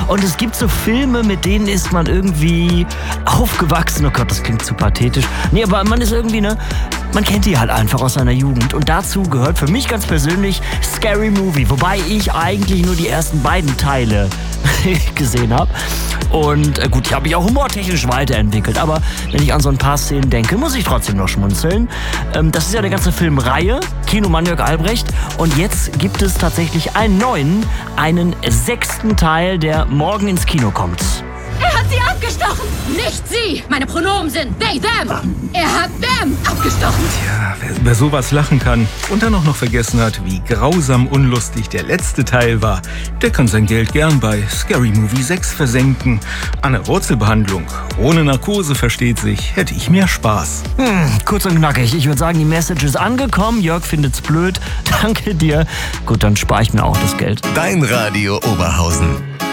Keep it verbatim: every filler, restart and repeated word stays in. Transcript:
Und es gibt so Filme, mit denen ist man irgendwie aufgewachsen. Oh Gott, das klingt zu pathetisch. Nee, aber man ist irgendwie, ne, man kennt die halt einfach aus seiner Jugend. Und dazu gehört für mich ganz persönlich Scary Movie. Wobei ich eigentlich nur die ersten beiden Teile gesehen habe. Und äh, gut, ich habe mich auch humortechnisch weiterentwickelt. Aber wenn ich an so ein paar Szenen denke, muss ich trotzdem noch schmunzeln. Ähm, das ist ja eine ganze Filmreihe. Kinomann Jörg Albrecht. Und jetzt gibt es tatsächlich einen neuen, einen sechsten Teil, der morgen ins Kino kommt. Er hat sie abgestochen! Nicht sie! Meine Pronomen sind they, them! Er hat them abgestochen! Tja, wer über sowas lachen kann und dann auch noch vergessen hat, wie grausam unlustig der letzte Teil war, der kann sein Geld gern bei Scary Movie sechs versenken. An einer Wurzelbehandlung, ohne Narkose versteht sich, hätte ich mehr Spaß. Hm, kurz und knackig. Ich würde sagen, die Message ist angekommen. Jörg findet's blöd. Danke dir. Gut, dann spare ich mir auch das Geld. Dein Radio Oberhausen.